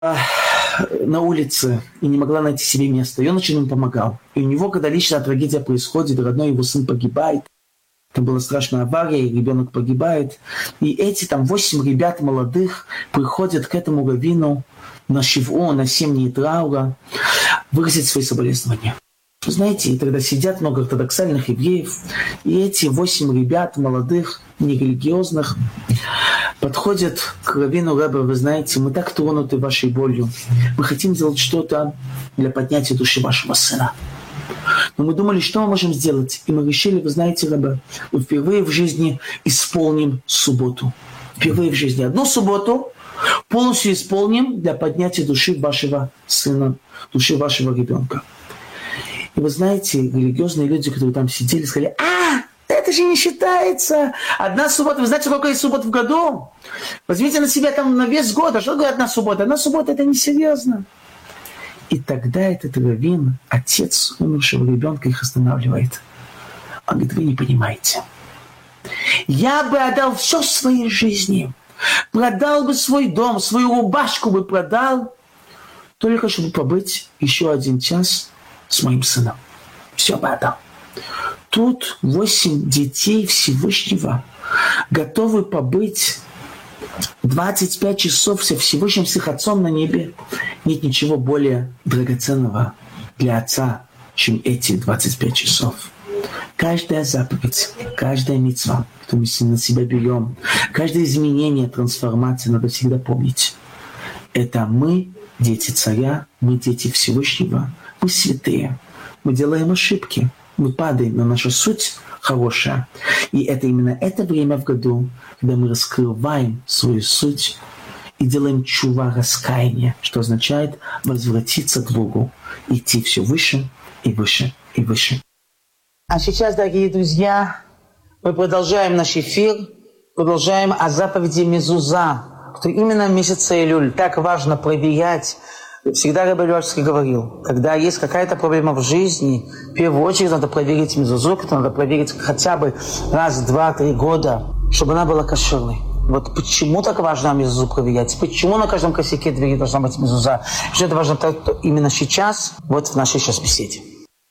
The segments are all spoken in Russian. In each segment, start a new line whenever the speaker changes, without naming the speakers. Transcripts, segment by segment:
на улице и не могла найти себе места. И он очень им помогал. И у него, когда личная трагедия происходит, родной его сын погибает, там была страшная авария, и ребенок погибает. И эти 8 ребят молодых приходят к этому раввину на шиву, на 7 дней траура, выразить свои соболезнования. Вы знаете, и тогда сидят много ортодоксальных евреев, и эти 8 ребят молодых, нерелигиозных, подходят к раввину: Ребе, вы знаете, мы так тронуты вашей болью. Мы хотим сделать что-то для поднятия души вашего сына. Но мы думали, что мы можем сделать. И мы решили, вы знаете, Ребе, мы впервые в жизни исполним субботу. Впервые в жизни. Одну субботу полностью исполним для поднятия души вашего сына, души вашего ребенка. И вы знаете, религиозные люди, которые там сидели, сказали: это же не считается. Одна суббота. Вы знаете, сколько есть суббот в году? Возьмите на себя на весь год. А что такое одна суббота? Одна суббота — это несерьезно. И тогда этот раввин, отец умершего ребенка, их останавливает. Он говорит: вы не понимаете. Я бы отдал все в своей жизни. Продал бы свой дом, свою рубашку бы продал, только чтобы побыть еще 1 час с моим сыном. Все бы отдал. Тут 8 детей Всевышнего готовы побыть 25 часов со Всевышним, с их отцом на небе. Нет ничего более драгоценного для отца, чем эти 25 часов. Каждая заповедь, каждая мицва, которую мы на себя берем, каждое изменение, трансформация, надо всегда помнить. Это мы, дети царя, мы, дети Всевышнего, мы святые, мы делаем ошибки. Мы падаем, но наша суть хорошая. И это именно это время в году, когда мы раскрываем свою суть и делаем чува, раскаяние, что означает возвратиться к Богу, идти все выше и выше и выше. А сейчас, дорогие друзья, мы продолжаем наш эфир, продолжаем о заповеди Мезуза, что именно в месяц Илюль так важно проверять. Всегда Ребе Левальский говорил, когда есть какая-то проблема в жизни, в первую очередь надо проверить мезузу, надо проверить хотя бы раз, 2, 3 года, чтобы она была кошерной. Вот почему так важно мезузу проверять? Почему на каждом косяке двери должна быть мезуза? Что это важно именно сейчас, вот в нашей сейчас беседе.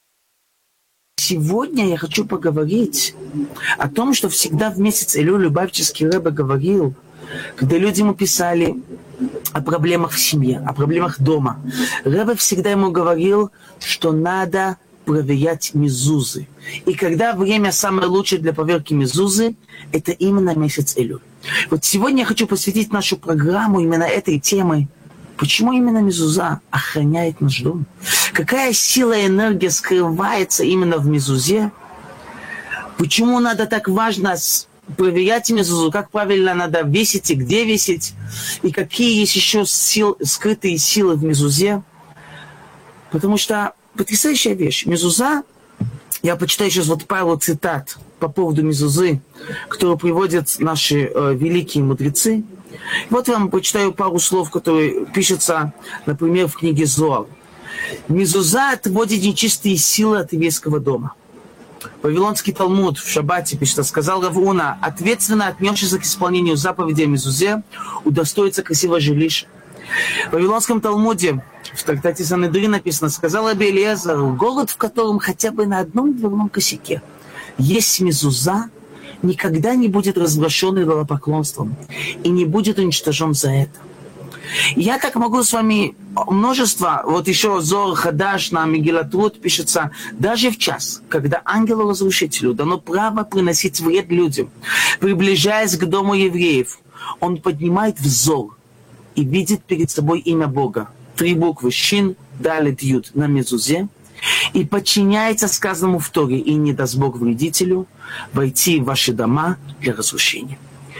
Сегодня я хочу поговорить о том, что всегда в месяц Илюль Любавческий Ребе говорил, когда люди ему писали о проблемах в семье, о проблемах дома. Ребе всегда ему говорил, что надо проверять мезузы. И когда время самое лучшее для проверки мезузы, это именно месяц Илюль. Вот сегодня я хочу посвятить нашу программу именно этой теме. Почему именно мезуза охраняет наш дом? Какая сила и энергия скрывается именно в мезузе? Почему надо так важно проверять мезузу, как правильно надо весить и где весить, и какие есть еще скрытые силы в мезузе. Потому что потрясающая вещь. Мезуза, я почитаю сейчас пару цитат по поводу мезузы, которые приводят наши великие мудрецы. Вот я вам почитаю пару слов, которые пишутся, например, в книге Зоар. Мезуза отводит нечистые силы от еврейского дома. Вавилонский Талмуд в Шаббате пишет: сказал Рав Уна: ответственно отнесшийся к исполнению заповедей о мезузе удостоится красивого жилища. В Вавилонском Талмуде в трактате Санедрин написано: сказал Раби Элиэзер: город, в котором хотя бы на одном дверном косяке есть мезуза, никогда не будет развращен идолопоклонством и не будет уничтожен за это. Я так могу с вами множество, вот еще Зоар Хадаш на Мегилат Рут пишется: даже в час, когда ангелу-разрушителю дано право приносить вред людям, приближаясь к дому евреев, он поднимает взор и видит перед собой имя Бога, 3 буквы Шин, Далет, Юд на мезузе, и подчиняется сказанному в Торе: и не даст Бог вредителю войти в ваши дома для разрушения.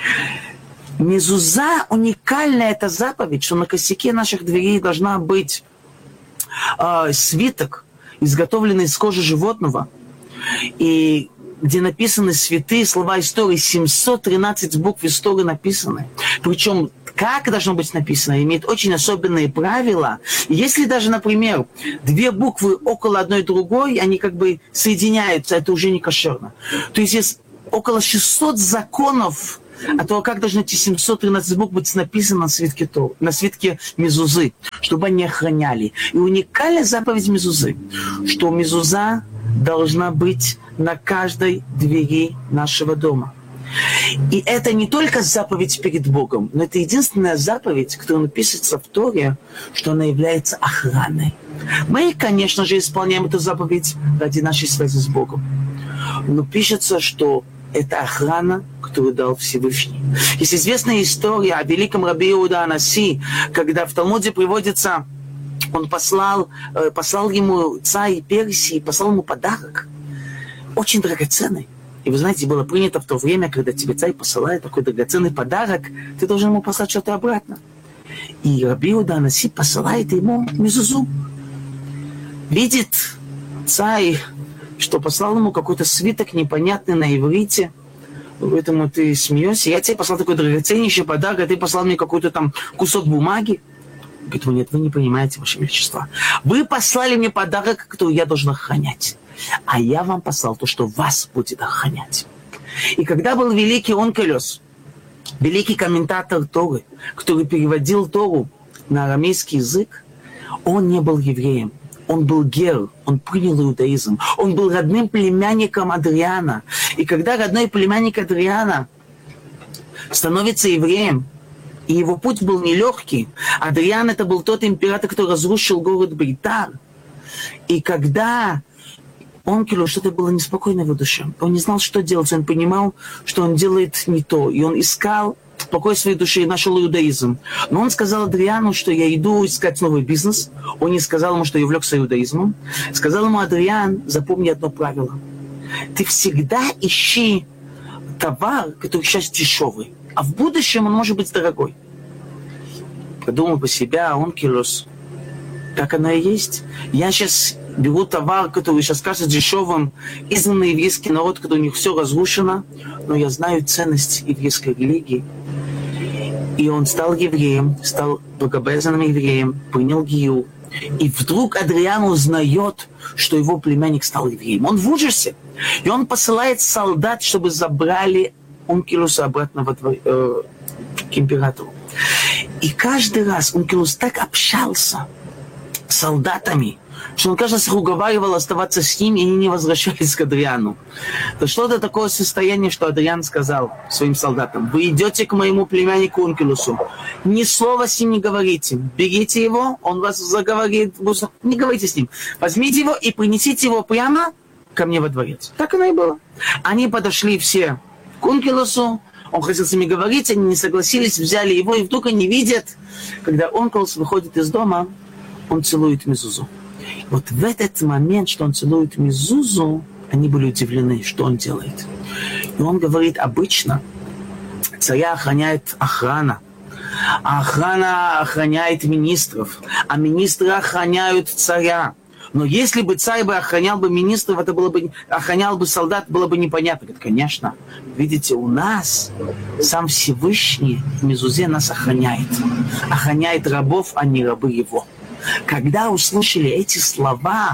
Мезуза уникальная эта заповедь, что на косяке наших дверей должна быть свиток, изготовленный из кожи животного, и где написаны святые слова истории, 713 букв истории написаны. Причем как должно быть написано, имеет очень особенные правила. Если даже, например, 2 буквы около одной другой, они как бы соединяются, это уже не кошерно. То есть есть около 600 законов а то как должны эти 713 букв быть написаны на свитке мезузы, чтобы они охраняли. И уникальная заповедь мезузы, что мезуза должна быть на каждой двери нашего дома. И это не только заповедь перед Богом, но это единственная заповедь, которая написана в Торе, что она является охраной. Мы, конечно же, исполняем эту заповедь ради нашей связи с Богом. Но пишется, что это охрана, которую дал Всевышний. Есть известная история о великом раби Иуда Анаси, когда в Талмуде приводится, он послал ему царь Персии, послал ему подарок, очень драгоценный. И вы знаете, было принято в то время, когда тебе царь посылает такой драгоценный подарок, ты должен ему послать что-то обратно. И раби Иуда Анаси посылает ему мезузу. Видит царь, что послал ему какой-то свиток непонятный на иврите. Говорит ему: ты смеешься? Я тебе послал такой драгоценнейший подарок, а ты послал мне какой-то там кусок бумаги. Говорит ему: нет, вы не понимаете, Ваше Величество. Вы послали мне подарок, который я должен охранять. А я вам послал то, что вас будет охранять. И когда был великий Онкелос, великий комментатор Торы, который переводил Тору на арамейский язык, он не был евреем. Он был гер, он принял иудаизм. Он был родным племянником Адриана. И когда родной племянник Адриана становится евреем, и его путь был нелегкий, Адриан — это был тот император, который разрушил город Бейтар. И когда Онкелю что-то было неспокойно в его душе, он не знал, что делать, он понимал, что он делает не то. И он искал покой своей души и нашел иудаизм. Но он сказал Адриану, что я иду искать новый бизнес. Он не сказал ему, что я увлекся иудаизмом. Сказал ему: Адриан, запомни одно правило. Ты всегда ищи товар, который сейчас дешевый, а в будущем он может быть дорогой. Подумал по себя Онкелос, так оно и есть. Я сейчас беру товар, который сейчас кажется дешевым, изгнанный еврейский народ, который у них все разрушено, но я знаю ценность еврейской религии. И он стал евреем, стал богобоязненным евреем, принял гиюр. И вдруг Адриан узнает, что его племянник стал евреем. Он в ужасе. И он посылает солдат, чтобы забрали Онкелоса обратно к императору. И каждый раз Онкелос так общался с солдатами, что он каждый раз уговаривал оставаться с ним, и они не возвращались к Адриану. Дошло до такого состояния, что Адриан сказал своим солдатам: вы идете к моему племяннику Онкелосу, ни слова с ним не говорите, берите его, он вас заговорит, не говорите с ним, возьмите его и принесите его прямо ко мне во дворец. Так оно и было. Они подошли все к Онкелосу, он хотел с ними говорить, они не согласились, взяли его, и вдруг они видят, когда Онкелос выходит из дома, он целует мезузу. Вот в этот момент, что он целует мезузу, они были удивлены, что он делает. И он говорит: обычно царя охраняет охрана, а охрана охраняет министров, а министры охраняют царя. Но если бы царь охранял бы министров, это было бы, охранял бы солдат, было бы непонятно. Говорит: конечно, видите, у нас сам Всевышний в мезузе нас охраняет. Охраняет рабов, а не рабы его. Когда услышали эти слова,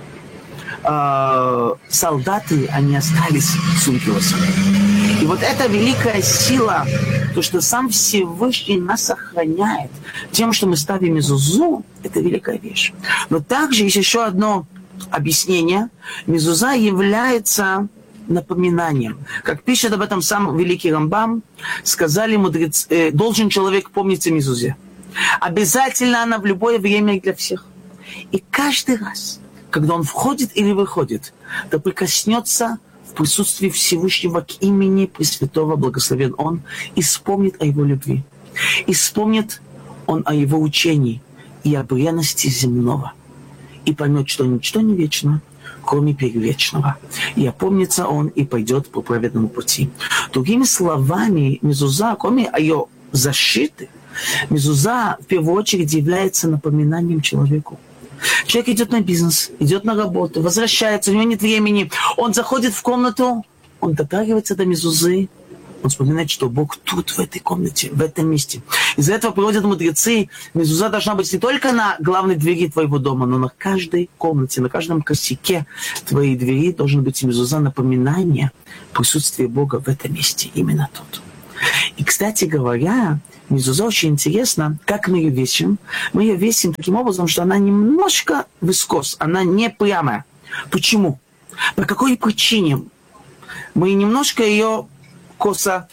солдаты, они остались с Онкелосом. И вот эта великая сила, то, что сам Всевышний нас охраняет тем, что мы ставим мезузу, это великая вещь. Но также есть еще одно объяснение. Мезуза является напоминанием. Как пишет об этом сам великий Рамбам, сказали мудрецы: должен человек помнить о мезузе. Обязательно она в любое время и для всех. И каждый раз, когда он входит или выходит, да прикоснется в присутствии Всевышнего к имени Пресвятого, благословен Он, и вспомнит о его любви. И вспомнит он о его учении и о бренности земного. И поймет, что ничто не вечно, кроме первечного. И опомнится он и пойдет по праведному пути. Другими словами, мезуза, кроме ее защиты, мезуза в первую очередь является напоминанием человеку. Человек идет на бизнес, идет на работу, возвращается, у него нет времени, он заходит в комнату, он дотрагивается до мезузы, он вспоминает, что Бог тут, в этой комнате, в этом месте. Из-за этого приводят мудрецы: мезуза должна быть не только на главной двери твоего дома, но на каждой комнате, на каждом косяке твоей двери должен быть мезуза, напоминание присутствия Бога в этом месте, именно тут. И, кстати говоря, мезуза очень интересно, как мы ее весим. Мы ее весим таким образом, что она немножко вискос, она не прямая. Почему? По какой причине? Мы немножко ее косо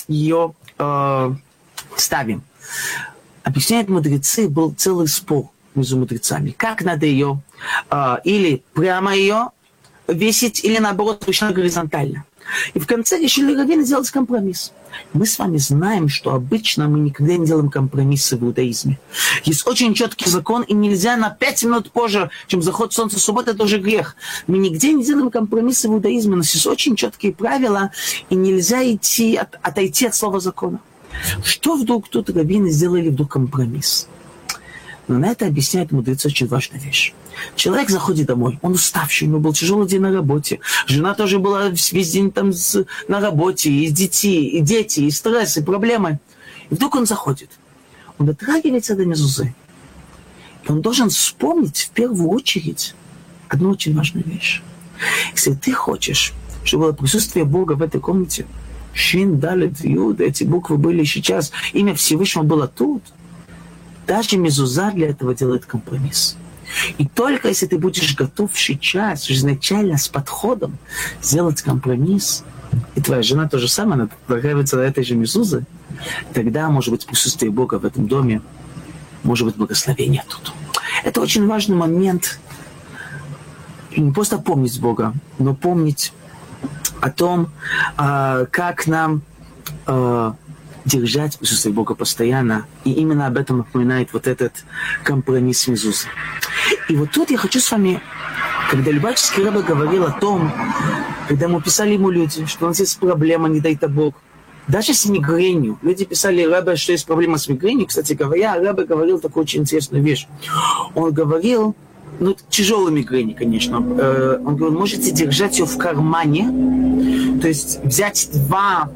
ставим. Объясняют мудрецы, был целый спор между мудрецами. Как надо ее или прямо ее весить, или наоборот, точно горизонтально. И в конце решили раввины сделать компромисс. Мы с вами знаем, что обычно мы никогда не делаем компромиссы в иудаизме. Есть очень четкий закон, и нельзя на 5 минут позже, чем заход солнца субботы, это уже грех. Мы нигде не делаем компромиссы в иудаизме, у нас есть очень четкие правила, и нельзя отойти от слова закона. Что вдруг тут раввины сделали вдруг компромисс? Но на это объясняет мудрецы очень важную вещь. Человек заходит домой, он уставший, у него был тяжелый день на работе. Жена тоже была весь день там на работе, и дети, и стресс, и проблемы. И вдруг он заходит. Он дотрагивается до мезузы. И он должен вспомнить в первую очередь одну очень важную вещь. Если ты хочешь, чтобы было присутствие Бога в этой комнате, Шин, Далет, Юд, эти буквы были сейчас, имя Всевышнего было тут, даже мезуза для этого делает компромисс. И только если ты будешь готов сейчас, изначально с подходом сделать компромисс, и твоя жена то же самое, она дотрагивается до этой же мезузы, тогда может быть присутствие Бога в этом доме, может быть благословение тут. Это очень важный момент. Не просто помнить Бога, но помнить о том, как нам держать присутствие Бога постоянно. И именно об этом напоминает вот этот компромисс мезузы. И вот тут я хочу с вами, когда Любавический Ребе говорил о том, когда ему писали ему люди, что у нас есть проблема, не дай-то Бог, даже с мигренью. Люди писали Ребе, что есть проблема с мигренью. Кстати говоря, Ребе говорил такую очень интересную вещь. Он говорил, тяжелой мигрени, конечно. Он говорил, можете держать ее в кармане, то есть взять два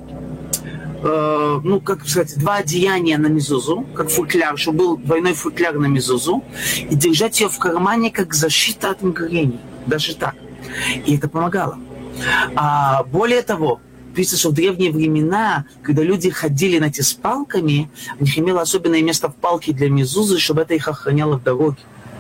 одеяния на мезузу, как футляр, чтобы был двойной футляр на мезузу, и держать ее в кармане как защита от мигрени. Даже так. И это помогало. Более того, пишется, что в древние времена, когда люди ходили на эти с палками, у них имело особенное место в палке для мезузы, чтобы это их охраняло в дороге.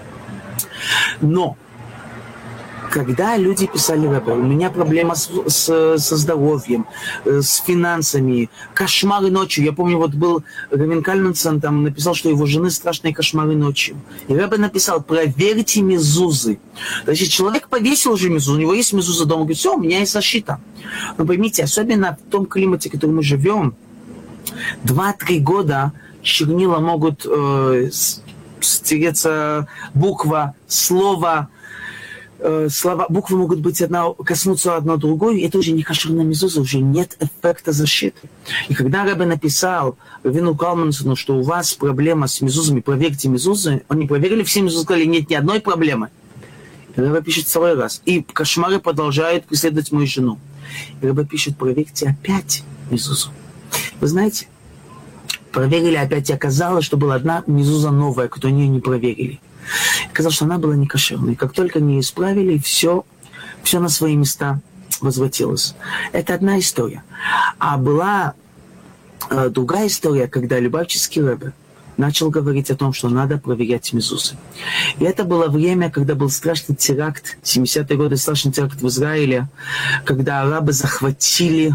Но когда люди писали Ребе, у меня проблема со здоровьем, с финансами, кошмары ночью. Я помню, вот был Равин Кальменсон, там написал, что его жены страшные кошмары ночью. И Ребе написал, проверьте мезузы. Значит, человек повесил уже мезузу, у него есть мезуза дома, говорит, все, у меня есть защита. Но поймите, особенно в том климате, в котором мы живем, 2-3 года чернила могут стереться, буква, слово, буквы могут быть коснуться одна другой, и это уже не кошерная мезуза, уже нет эффекта защиты. И когда Ребе написал Равину Калмансону, что у вас проблема с мезузами, проверьте мезузы, они проверили все мезузы, сказали, нет ни одной проблемы. И Ребе пишет второй раз. И кошмары продолжают преследовать мою жену. И Ребе пишет, проверьте опять мезузу. Вы знаете, проверили опять, и оказалось, что была одна мезуза новая, которую они не проверили. Оказалось, что она была не кошерной. Как только не исправили, все на свои места возвратилось. Это одна история. А была другая история, когда Любавический Ребе начал говорить о том, что надо проверять мезузы. И это было время, когда был страшный теракт, 70-е годы, страшный теракт в Израиле, когда арабы захватили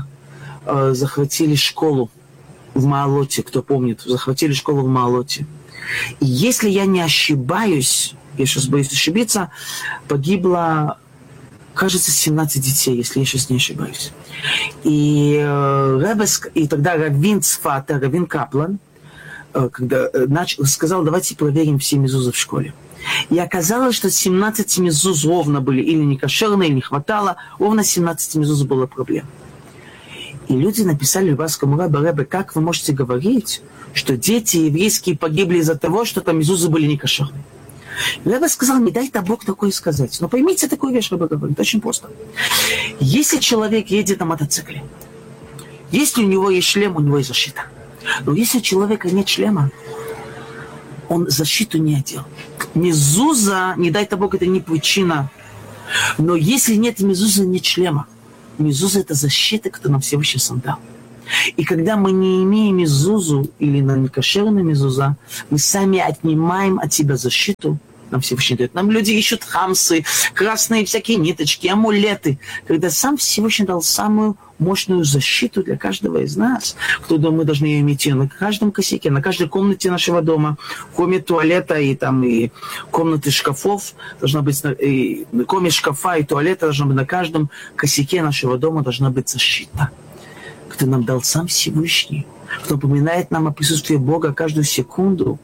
школу в Маалоте, кто помнит, захватили школу в Маалоте. И если я не ошибаюсь, я сейчас боюсь ошибиться, погибло, кажется, 17 детей, если я сейчас не ошибаюсь. И тогда Равин Цфата, Равин Каплан, когда сказал, давайте проверим все мезузы в школе. И оказалось, что 17 мезуз ровно были или не кошерные, или не хватало, ровно 17 мезуз была проблема. И люди написали Любавскому Ребе, как вы можете говорить, что дети еврейские погибли из-за того, что там мезузы были не кошерные. Ребе сказал, не дай-то Бог такое сказать. Но поймите такую вещь, Ребе говорит, очень просто. Если человек едет на мотоцикле, если у него есть шлем, у него есть защита. Но если у человека нет шлема, он защиту не одел. Мезуза, не дай-то Бог, это не причина. Но если нет мезузы, нет шлема. Мезуза – это защита, которую нам Всевышний сам дал. И когда мы не имеем мезузу или на некошерную мезуза, мы сами отнимаем от себя защиту. Нам Всевышний дает. Нам люди ищут хамсы, красные всякие ниточки, амулеты. Когда сам Всевышний дал самую мощную защиту для каждого из нас, кто мы должны ее иметь на каждом косяке, на каждой комнате нашего дома, кроме туалета и комнаты шкафов, должна быть, кроме шкафа и туалета, должна быть на каждом косяке нашего дома должна быть защита, кто нам дал сам Всевышний, кто напоминает нам о присутствии Бога каждую секунду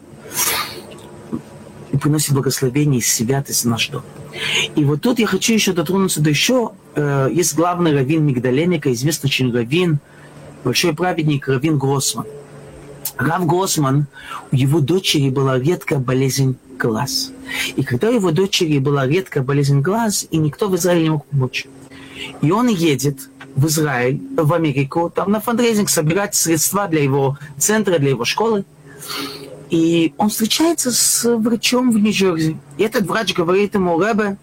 и приносит благословение и святость в наш дом. И вот тут я хочу еще дотронуться до еще. Есть главный раввин Мигдалемика, известный очень раввин, большой праведник раввин Гроссман. Рав Гроссман, у его дочери была редкая болезнь глаз. И когда у его дочери была редкая болезнь глаз, и никто в Израиле не мог помочь. И он едет в Израиль, в Америку, там на фандрейзинг собирать средства для его центра, для его школы. И он встречается с врачом в Нью-Джерси. И этот врач говорит ему: Ребе,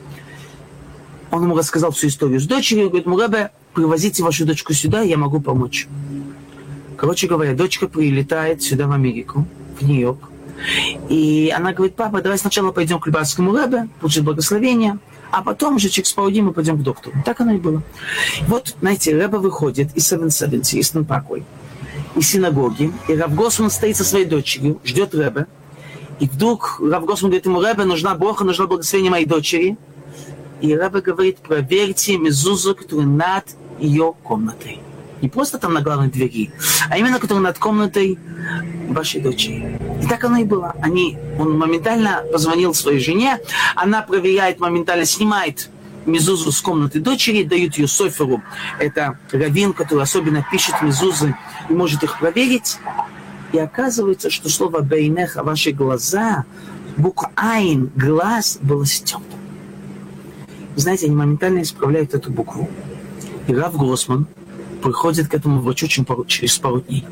он ему рассказал всю историю с дочерью, говорит ему: Ребе, привозите вашу дочку сюда, я могу помочь. Короче говоря, дочка прилетает сюда в Америку, в Нью-Йорк. И она говорит: папа, давай сначала пойдем к Любарскому Ребе, получить благословение, а потом уже через пару дней мы пойдем к доктору. Так оно и было. Вот, знаете, Ребе выходит из 770, из Нанпакой, из синагоги, и Рав Гроссман стоит со своей дочерью, ждет Ребе, и вдруг Рав Гроссман говорит ему: Ребе, нужна броха, нужно благословение моей дочери. И Ребе говорит: проверьте мезузу, которая над ее комнатой. Не просто там на главной двери, а именно которая над комнатой вашей дочери. И так оно и было. Он моментально позвонил своей жене, она проверяет, моментально снимает мезузу с комнаты дочери, дают ее Соферу. Это раввин, который особенно пишет мезузы и может их проверить. И оказывается, что слово «бейнеха», ваши глаза, буква «айн», глаз, было стертым. Знаете, они моментально исправляют эту букву. И Рав Гроссман приходит к этому врачу через пару дней.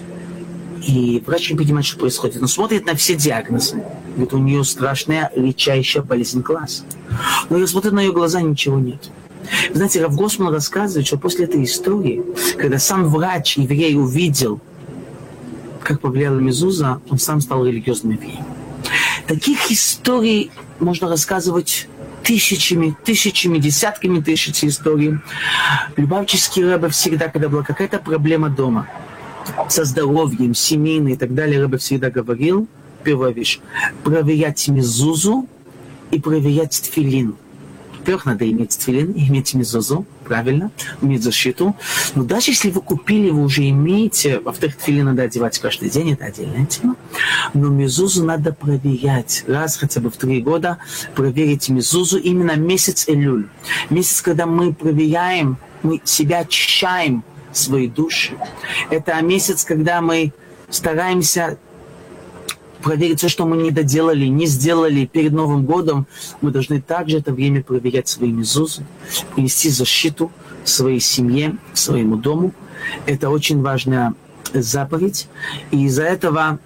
И врач не понимает, что происходит. Он смотрит на все диагнозы. Говорит, у нее страшная, редчайшая болезнь глаз. Но я смотрю на ее глаза, ничего нет. Вы знаете, Рав Гроссман рассказывает, что после этой истории, когда сам врач, еврей, увидел, как повлияла мезуза, он сам стал религиозным евреем. Таких историй можно рассказывать тысячами, десятками тысяч историй. Любавческий Ребе всегда, когда была какая-то проблема дома, со здоровьем, семейной и так далее, Ребе всегда говорил, первая вещь, проверять мезузу и проверять тфилин. Во-первых, надо иметь тфилин, иметь мезузу, правильно, иметь защиту. Но даже если вы купили, вы уже имеете, во-вторых, тфилин надо одевать каждый день, это отдельная тема. Но мезузу надо проверять. Раз хотя бы в 3 года проверить мезузу именно месяц Элюль. Месяц, когда мы проверяем, мы себя очищаем, свои души. Это месяц, когда мы стараемся проверить все, что мы не доделали, не сделали перед Новым годом. Мы должны также это время проверять свои мезузы, принести защиту своей семье, своему дому. Это очень важная заповедь. И из-за этого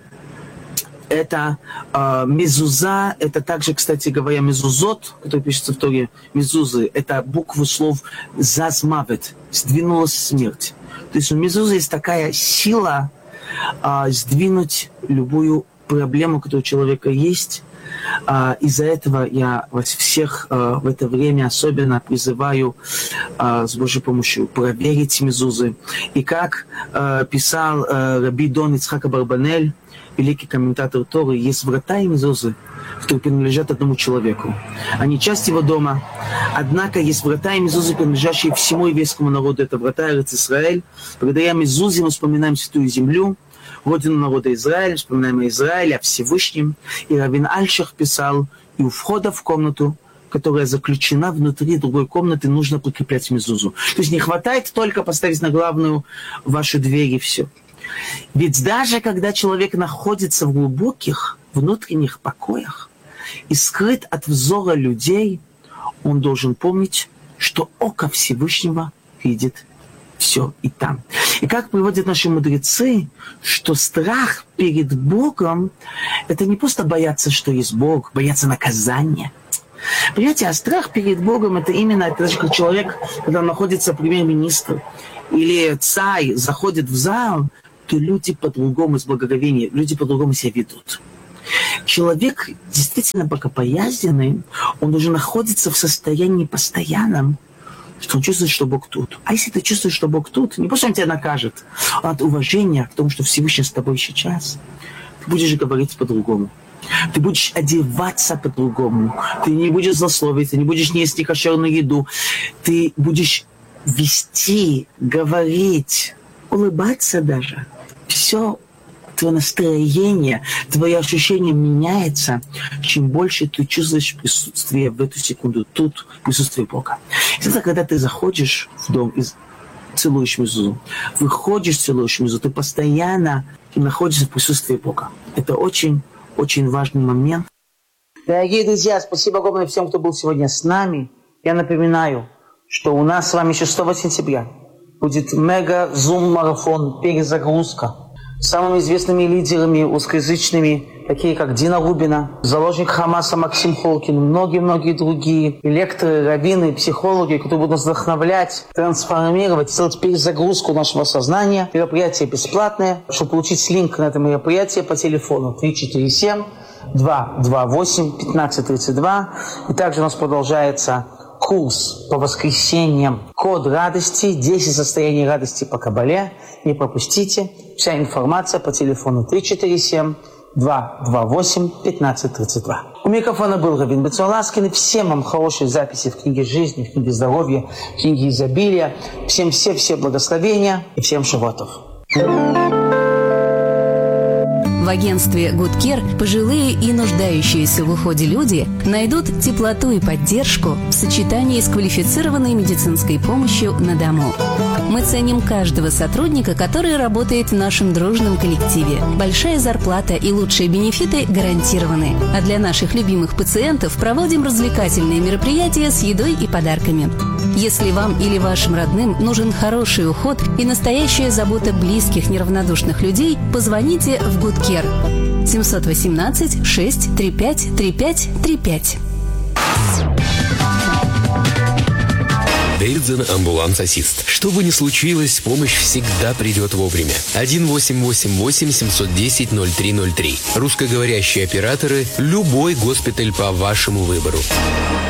это мезуза, это также, кстати говоря, мезузот, который пишется в Торе, мезузы, это буквы слов зазмавет, сдвинулась смерть. То есть у мезузы есть такая сила сдвинуть любую проблему, которая у человека есть. Из-за этого я вас всех в это время особенно призываю с Божьей помощью проверить мезузы. И как писал Раби Дон Ицхак Абарбанель, великий комментатор Торы, есть врата и мезузы, которые принадлежат одному человеку. Они часть его дома. Однако есть врата и мезузы, принадлежащие всему еврейскому народу. Это врата Эрец Исраэль. Благодаря мезузе мы вспоминаем святую землю, родину народа Израиля, вспоминаем о Израиле, о Всевышнем. И Равин Альшах писал: и у входа в комнату, которая заключена внутри другой комнаты, нужно прикреплять мезузу. То есть не хватает только поставить на главную вашу дверь и все. Ведь даже когда человек находится в глубоких внутренних покоях и скрыт от взора людей, он должен помнить, что око Всевышнего видит все и там. И как приводят наши мудрецы, что страх перед Богом – это не просто бояться, что есть Бог, бояться наказания. Понимаете, а страх перед Богом это именно это же как человек, когда находится премьер-министр или царь заходит в зал, то люди по-другому с благоговением, люди по-другому себя ведут. Человек действительно богобоязненный, он уже находится в состоянии постоянном, что он чувствует, что Бог тут. А если ты чувствуешь, что Бог тут, не просто он тебя накажет, а от уважения к тому, что Всевышний с тобой сейчас, ты будешь говорить по-другому. Ты будешь одеваться по-другому. Ты не будешь злословить, ты не будешь есть некошерную еду. Ты будешь вести, говорить, улыбаться даже. Все твое настроение, твое ощущение меняется, чем больше ты чувствуешь присутствие в эту секунду тут, присутствие Бога. Это когда ты заходишь в дом и целуешь мезузу, выходишь, целуешь мезузу, ты постоянно находишься в присутствии Бога. Это очень важный момент. Дорогие друзья, спасибо огромное всем, кто был сегодня с нами. Я напоминаю, что у нас с вами 6 сентября будет мега-зум-марафон «Перезагрузка» с самыми известными лидерами русскоязычными, такие как Дина Рубина, заложник Хамаса Максим Холкин, многие-многие другие лекторы, раввины, психологи, которые будут нас вдохновлять, трансформировать, сделать перезагрузку нашего сознания. Мероприятие бесплатное. Чтобы получить линк на это мероприятие, по телефону 347-228-1532. И также у нас продолжается курс по воскресеньям «Код радости», 10 состояний радости по Кабале. Не пропустите. Вся информация по телефону 347-228-1532. У микрофона был Равин Бецуаласкин. Всем вам хорошей записи в книге жизни, в книге здоровья, в книге изобилия. Всем все благословения и всем шавуатов.
В агентстве Good Care пожилые и нуждающиеся в уходе люди найдут теплоту и поддержку в сочетании с квалифицированной медицинской помощью на дому. Мы ценим каждого сотрудника, который работает в нашем дружном коллективе. Большая зарплата и лучшие бенефиты гарантированы. А для наших любимых пациентов проводим развлекательные мероприятия с едой и подарками. Если вам или вашим родным нужен хороший уход и настоящая забота близких неравнодушных людей, позвоните в Good Care 718-635-3535.
Дэвидсон амбуланс-ассист. Что бы ни случилось, помощь всегда придет вовремя. 1-888-710-0303. Русскоговорящие операторы. Любой госпиталь по вашему выбору.